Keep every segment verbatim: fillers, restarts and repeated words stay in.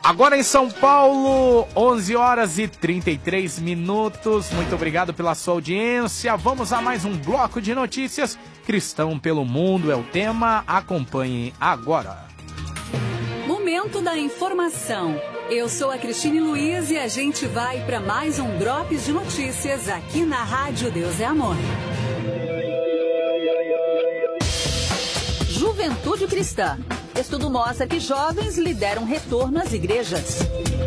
Agora em São Paulo, onze horas e trinta e três minutos. Muito obrigado pela sua audiência. Vamos a mais um bloco de notícias. Cristão pelo mundo é o tema. Acompanhe agora. Momento da informação. Eu sou a Cristine Luiz e a gente vai para mais um Drops de Notícias aqui na Rádio Deus é Amor. Juventude Cristã. Estudo mostra que jovens lideram retorno às igrejas.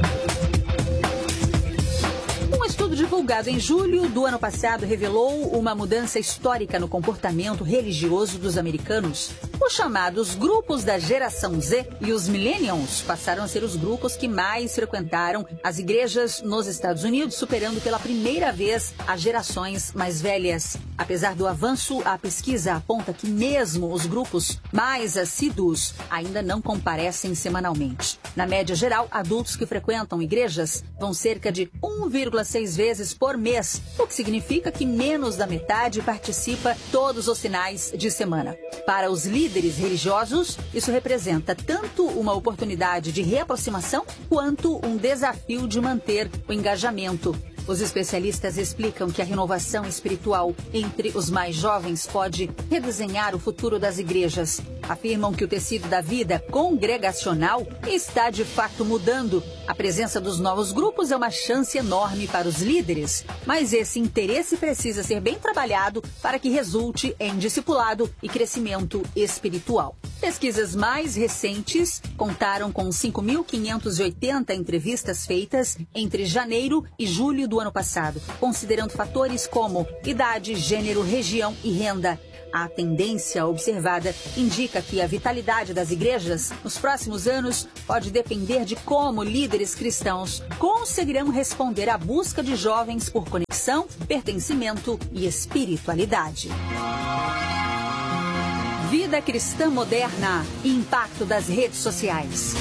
Um estudo divulgado em julho do ano passado revelou uma mudança histórica no comportamento religioso dos americanos. Os chamados grupos da geração Z e os millennials passaram a ser os grupos que mais frequentaram as igrejas nos Estados Unidos, superando pela primeira vez as gerações mais velhas. Apesar do avanço, a pesquisa aponta que mesmo os grupos mais assíduos ainda não comparecem semanalmente. Na média geral, adultos que frequentam igrejas vão cerca de um vírgula seis vezes por mês, o que significa que menos da metade participa todos os finais de semana. Para os líderes religiosos, isso representa tanto uma oportunidade de reaproximação quanto um desafio de manter o engajamento. Os especialistas explicam que a renovação espiritual entre os mais jovens pode redesenhar o futuro das igrejas. Afirmam que o tecido da vida congregacional está de fato mudando. A presença dos novos grupos é uma chance enorme para os líderes, mas esse interesse precisa ser bem trabalhado para que resulte em discipulado e crescimento espiritual. Pesquisas mais recentes contaram com cinco mil quinhentas e oitenta entrevistas feitas entre janeiro e julho do ano passado, considerando fatores como idade, gênero, região e renda. A tendência observada indica que a vitalidade das igrejas nos próximos anos pode depender de como líderes cristãos conseguirão responder à busca de jovens por conexão, pertencimento e espiritualidade. Vida cristã moderna e impacto das redes sociais.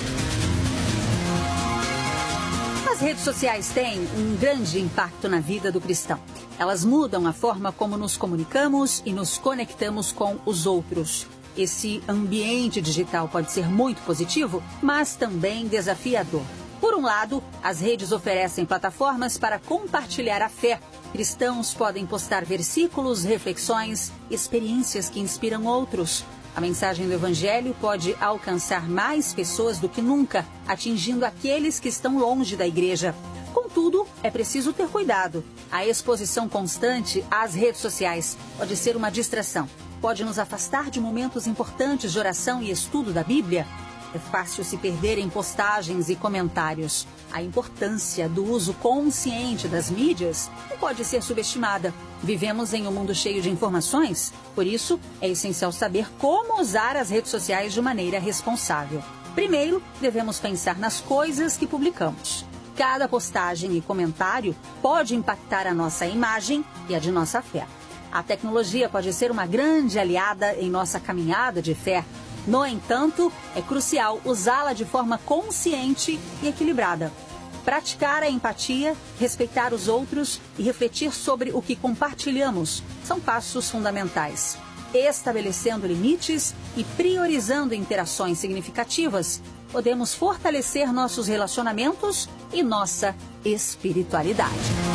As redes sociais têm um grande impacto na vida do cristão. Elas mudam a forma como nos comunicamos e nos conectamos com os outros. Esse ambiente digital pode ser muito positivo, mas também desafiador. Por um lado, as redes oferecem plataformas para compartilhar a fé. Cristãos podem postar versículos, reflexões, experiências que inspiram outros. A mensagem do Evangelho pode alcançar mais pessoas do que nunca, atingindo aqueles que estão longe da igreja. Contudo, é preciso ter cuidado. A exposição constante às redes sociais pode ser uma distração. Pode nos afastar de momentos importantes de oração e estudo da Bíblia. É fácil se perder em postagens e comentários. A importância do uso consciente das mídias não pode ser subestimada. Vivemos em um mundo cheio de informações, por isso é essencial saber como usar as redes sociais de maneira responsável. Primeiro, devemos pensar nas coisas que publicamos. Cada postagem e comentário pode impactar a nossa imagem e a de nossa fé. A tecnologia pode ser uma grande aliada em nossa caminhada de fé. No entanto, é crucial usá-la de forma consciente e equilibrada. Praticar a empatia, respeitar os outros e refletir sobre o que compartilhamos são passos fundamentais. Estabelecendo limites e priorizando interações significativas, podemos fortalecer nossos relacionamentos e nossa espiritualidade.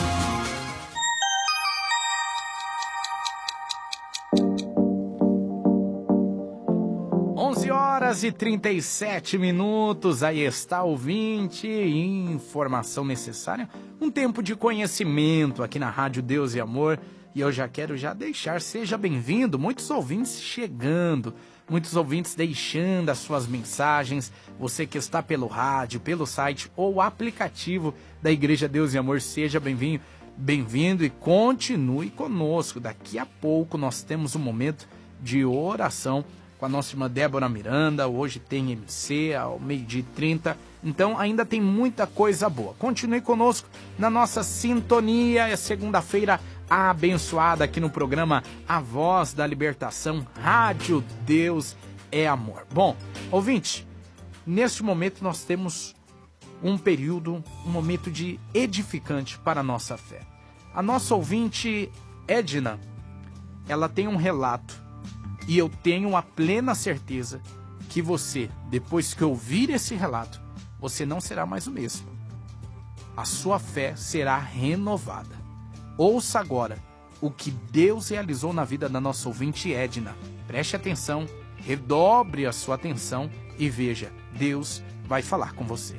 onze horas e trinta e sete minutos, aí está, ouvinte, informação necessária, um tempo de conhecimento aqui na Rádio Deus e Amor, e eu já quero já deixar, seja bem-vindo, muitos ouvintes chegando, muitos ouvintes deixando as suas mensagens, você que está pelo rádio, pelo site ou aplicativo da Igreja Deus e Amor, seja bem-vindo, bem-vindo e continue conosco, daqui a pouco nós temos um momento de oração com a nossa irmã Débora Miranda, hoje tem M C ao meio-dia e trinta, então ainda tem muita coisa boa. Continue conosco na nossa sintonia, é segunda-feira abençoada aqui no programa A Voz da Libertação, Rádio Deus é Amor. Bom, ouvinte, neste momento nós temos um período, um momento de edificante para a nossa fé. A nossa ouvinte Edna, ela tem um relato. E eu tenho a plena certeza que você, depois que ouvir esse relato, você não será mais o mesmo. A sua fé será renovada. Ouça agora o que Deus realizou na vida da nossa ouvinte Edna. Preste atenção, redobre a sua atenção e veja, Deus vai falar com você.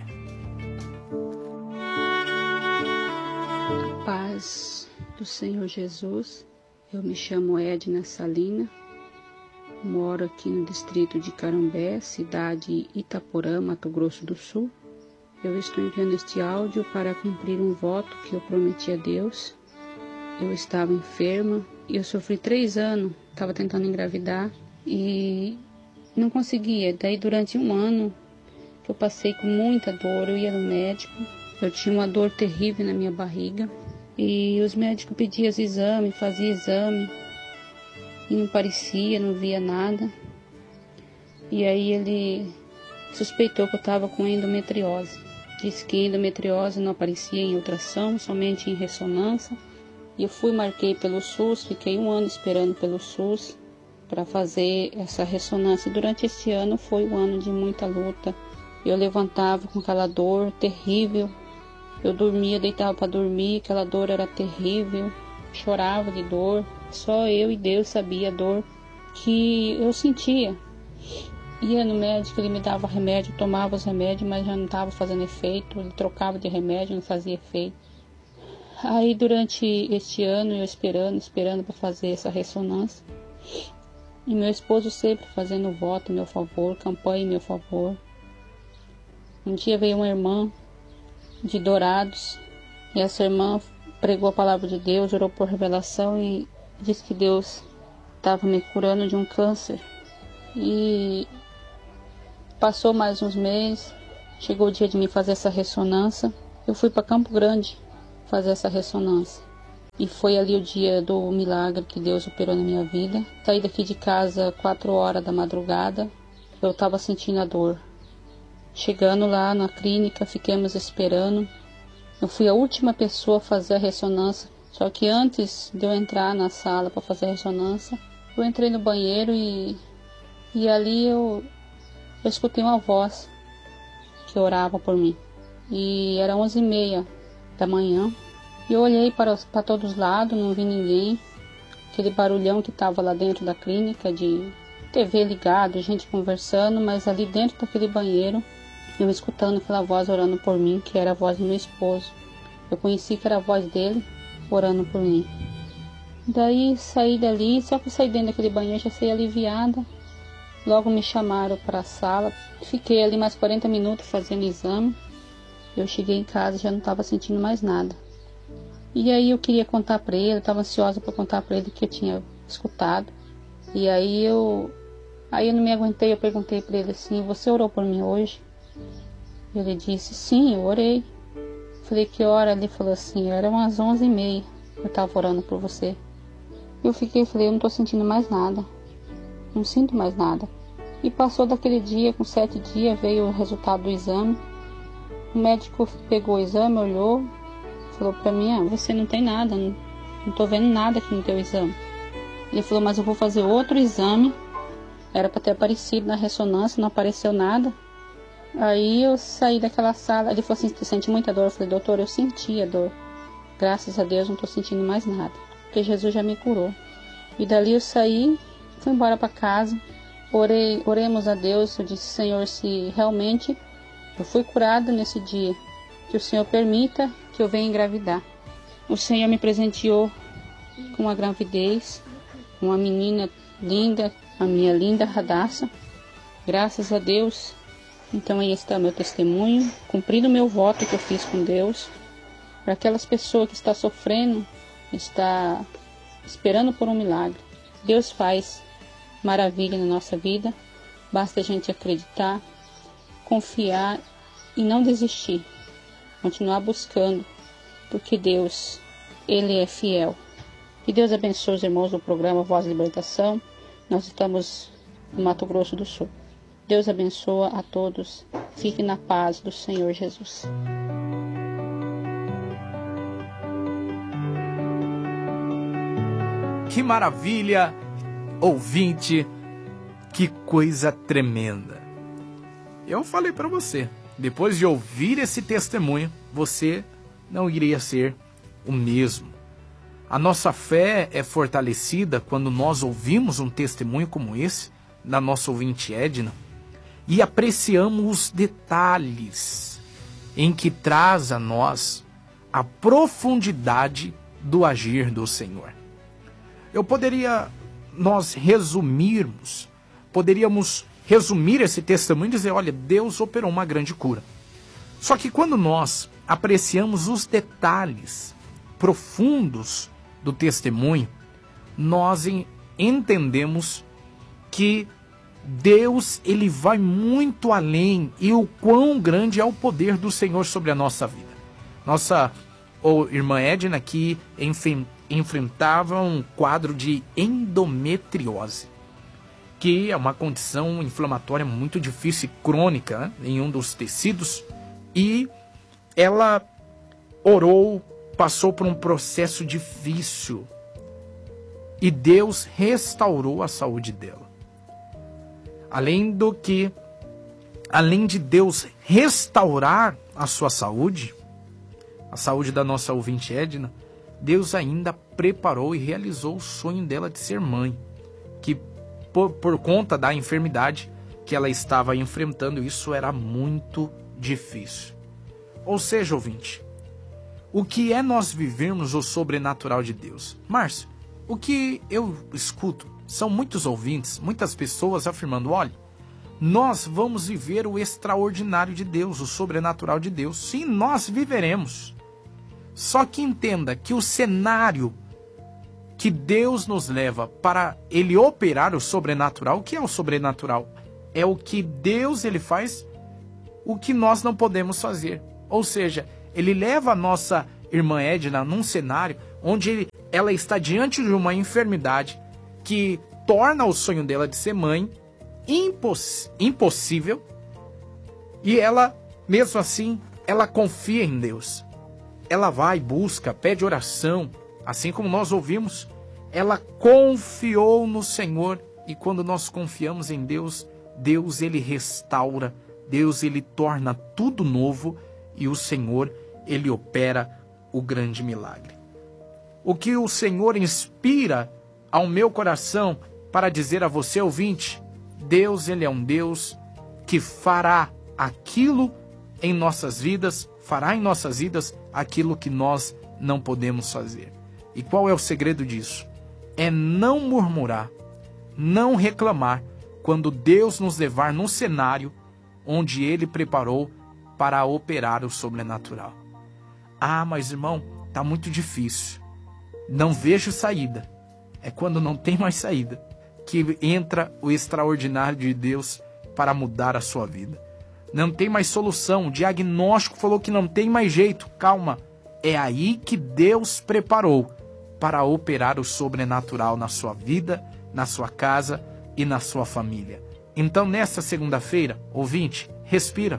Paz do Senhor Jesus, eu me chamo Edna Salina, moro aqui no distrito de Carambé, cidade Itaporã, Mato Grosso do Sul. Eu estou enviando este áudio para cumprir um voto que eu prometi a Deus. Eu estava enferma e eu sofri três anos, estava tentando engravidar e não conseguia. Daí durante um ano que eu passei com muita dor, eu ia no médico, eu tinha uma dor terrível na minha barriga. E os médicos pediam os exames, faziam exame, e não parecia, não via nada. E aí ele suspeitou que eu estava com endometriose. Disse que endometriose não aparecia em ultrassom, somente em ressonância. E eu fui, marquei pelo SUS, fiquei um ano esperando pelo SUS para fazer essa ressonância. Durante esse ano foi um ano de muita luta. Eu levantava com aquela dor terrível. Eu dormia, deitava para dormir, aquela dor era terrível, chorava de dor. Só eu e Deus sabia a dor que eu sentia. Ia no médico, ele me dava remédio, tomava os remédios, mas já não estava fazendo efeito. Ele trocava de remédio, não fazia efeito. Aí durante este ano, eu esperando, esperando para fazer essa ressonância. E meu esposo sempre fazendo voto em meu favor, campanha em meu favor. Um dia veio uma irmã de Dourados, e essa irmã pregou a palavra de Deus, orou por revelação e disse que Deus estava me curando de um câncer. E passou mais uns meses, chegou o dia de me fazer essa ressonância. Eu fui para Campo Grande fazer essa ressonância e foi ali o dia do milagre que Deus operou na minha vida. Saí daqui de casa quatro horas da madrugada, eu estava sentindo a dor. Chegando lá na clínica, ficamos esperando. Eu fui a última pessoa a fazer a ressonância. Só que antes de eu entrar na sala para fazer a ressonância, eu entrei no banheiro e, e ali eu, eu escutei uma voz que orava por mim. E era onze e meia da manhã. E eu olhei para, para todos os lados, não vi ninguém. Aquele barulhão que estava lá dentro da clínica, de T V ligado, gente conversando, mas ali dentro daquele banheiro, eu escutando aquela voz orando por mim, que era a voz do meu esposo. Eu conheci que era a voz dele orando por mim. Daí saí dali, só que eu saí dentro daquele banheiro, já saí aliviada. Logo me chamaram para a sala. Fiquei ali mais quarenta minutos fazendo exame. Eu cheguei em casa e já não estava sentindo mais nada. E aí eu queria contar para ele, eu estava ansiosa para contar para ele o que eu tinha escutado. E aí eu, aí eu não me aguentei, eu perguntei para ele assim, você orou por mim hoje? Ele disse, sim, eu orei. Falei, que hora? Ele falou assim, era umas onze e meia, eu estava orando por você. Eu fiquei, falei, eu não estou sentindo mais nada, não sinto mais nada. E passou daquele dia, com sete dias, veio o resultado do exame. O médico pegou o exame, olhou, falou para mim, ah, você não tem nada, não, não tô vendo nada aqui no teu exame. Ele falou, mas eu vou fazer outro exame, era para ter aparecido na ressonância, não apareceu nada. Aí eu saí daquela sala, ele falou assim, você sente muita dor? Eu falei, doutor, eu senti a dor, graças a Deus não tô sentindo mais nada, porque Jesus já me curou. E dali eu saí, fui embora para casa, orei, oremos a Deus, eu disse, Senhor, se realmente eu fui curada nesse dia, que o Senhor permita que eu venha engravidar. O Senhor me presenteou com uma gravidez, uma menina linda, a minha linda Radassa, graças a Deus. Então aí está meu testemunho, cumprindo o meu voto que eu fiz com Deus, para aquelas pessoas que estão sofrendo, está esperando por um milagre. Deus faz maravilha na nossa vida, basta a gente acreditar, confiar e não desistir, continuar buscando, porque Deus, Ele é fiel. Que Deus abençoe os irmãos do programa Voz de Libertação. Nós estamos no Mato Grosso do Sul. Deus abençoa a todos. Fique na paz do Senhor Jesus. Que maravilha, ouvinte, que coisa tremenda. Eu falei para você, depois de ouvir esse testemunho, você não iria ser o mesmo. A nossa fé é fortalecida quando nós ouvimos um testemunho como esse, da nossa ouvinte Edna, e apreciamos os detalhes em que traz a nós a profundidade do agir do Senhor. Eu poderia, nós resumirmos, poderíamos resumir esse testemunho e dizer, olha, Deus operou uma grande cura. Só que quando nós apreciamos os detalhes profundos do testemunho, nós entendemos que Deus, ele vai muito além, e o quão grande é o poder do Senhor sobre a nossa vida. Nossa ou irmã Edna que enfim, enfrentava um quadro de endometriose, que é uma condição inflamatória muito difícil e crônica, né, em um dos tecidos, e ela orou, passou por um processo difícil, e Deus restaurou a saúde dela. Além do que, além de Deus restaurar a sua saúde, a saúde da nossa ouvinte Edna, Deus ainda preparou e realizou o sonho dela de ser mãe, que por, por conta da enfermidade que ela estava enfrentando, isso era muito difícil. Ou seja, ouvinte, o que é nós vivermos o sobrenatural de Deus? Márcio, o que eu escuto são muitos ouvintes, muitas pessoas afirmando, olha, nós vamos viver o extraordinário de Deus, o sobrenatural de Deus. Sim, nós viveremos. Só que entenda que o cenário que Deus nos leva para ele operar o sobrenatural, o que é o sobrenatural? É o que Deus ele faz, o que nós não podemos fazer. Ou seja, ele leva a nossa irmã Edna num cenário onde ele, ela está diante de uma enfermidade que torna o sonho dela de ser mãe imposs, impossível, e ela, mesmo assim, ela confia em Deus. Ela vai, busca, pede oração, assim como nós ouvimos, ela confiou no Senhor, e quando nós confiamos em Deus, Deus ele restaura, Deus ele torna tudo novo, e o Senhor ele opera o grande milagre. O que o Senhor inspira ao meu coração para dizer a você, ouvinte, Deus ele é um Deus que fará aquilo em nossas vidas, fará em nossas vidas aquilo que nós não podemos fazer. E qual é o segredo disso? É não murmurar, não reclamar, quando Deus nos levar num cenário onde ele preparou para operar o sobrenatural. Ah, mas irmão, está muito difícil. Não vejo saída. É quando não tem mais saída que entra o extraordinário de Deus para mudar a sua vida. Não tem mais solução. O diagnóstico falou que não tem mais jeito. Calma. É aí que Deus preparou para operar o sobrenatural na sua vida, na sua casa e na sua família. Então, nessa segunda-feira, ouvinte, respira.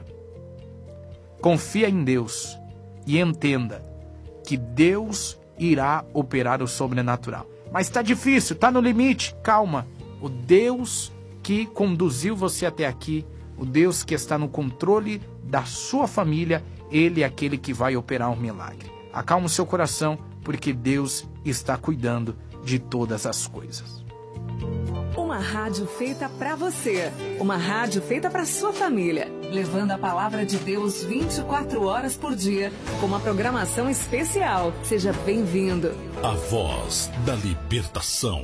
Confia em Deus e entenda que Deus irá operar o sobrenatural. Mas está difícil, está no limite. Calma. O Deus que conduziu você até aqui, o Deus que está no controle da sua família, ele é aquele que vai operar um milagre. Acalma o seu coração, porque Deus está cuidando de todas as coisas. Uma rádio feita para você. Uma rádio feita para sua família. Levando a palavra de Deus vinte e quatro horas por dia, com uma programação especial. Seja bem-vindo. A voz da libertação.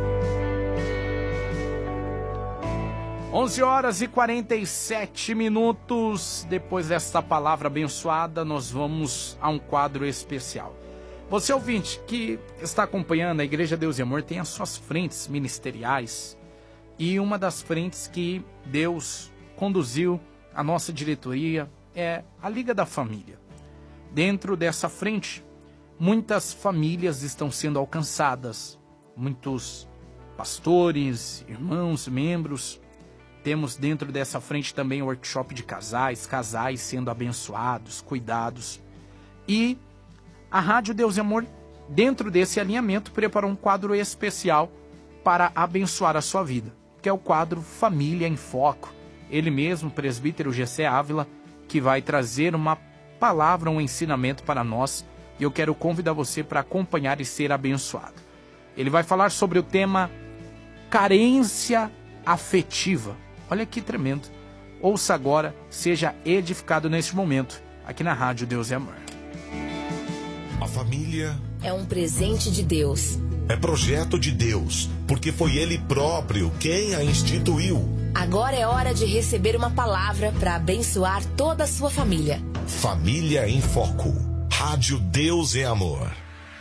onze horas e quarenta e sete minutos. Depois desta palavra abençoada, nós vamos a um quadro especial. Você ouvinte que está acompanhando, a Igreja Deus e Amor tem as suas frentes ministeriais. E uma das frentes que Deus conduziu a nossa diretoria é a Liga da Família. Dentro dessa frente, muitas famílias estão sendo alcançadas. Muitos pastores, irmãos, membros. Temos dentro dessa frente também o workshop de casais, casais sendo abençoados, cuidados. E a Rádio Deus e Amor, dentro desse alinhamento, preparou um quadro especial para abençoar a sua vida, que é o quadro Família em Foco. Ele mesmo, presbítero G C Ávila, que vai trazer uma palavra, um ensinamento para nós, e eu quero convidar você para acompanhar e ser abençoado. Ele vai falar sobre o tema carência afetiva. Olha que tremendo. Ouça agora, seja edificado neste momento, aqui na Rádio Deus e Amor. A família é um presente de Deus. É projeto de Deus, porque foi Ele próprio quem a instituiu. Agora é hora de receber uma palavra para abençoar toda a sua família. Família em Foco. Rádio Deus e Amor.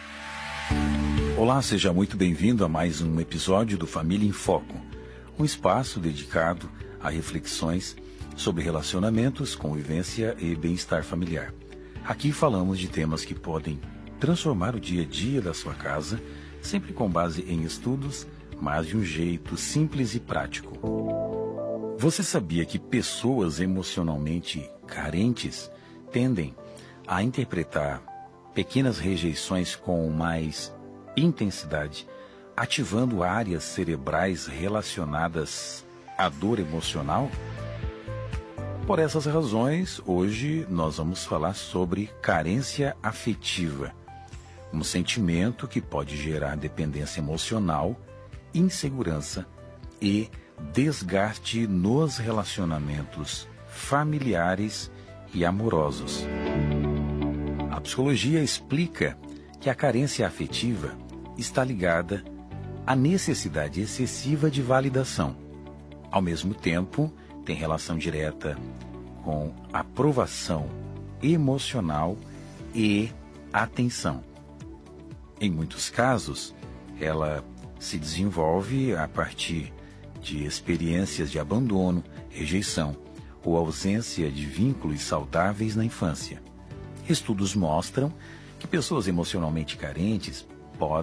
Olá, seja muito bem-vindo a mais um episódio do Família em Foco, um espaço dedicado a reflexões sobre relacionamentos, convivência e bem-estar familiar. Aqui falamos de temas que podem transformar o dia a dia da sua casa, sempre com base em estudos, mas de um jeito simples e prático. Você sabia que pessoas emocionalmente carentes tendem a interpretar pequenas rejeições com mais intensidade, ativando áreas cerebrais relacionadas à dor emocional? Por essas razões, hoje nós vamos falar sobre carência afetiva, um sentimento que pode gerar dependência emocional, insegurança e desgaste nos relacionamentos familiares e amorosos. A psicologia explica que a carência afetiva está ligada à necessidade excessiva de validação. Ao mesmo tempo, tem relação direta com aprovação emocional e atenção. Em muitos casos, ela se desenvolve a partir de experiências de abandono, rejeição ou ausência de vínculos saudáveis na infância. Estudos mostram que pessoas emocionalmente carentes podem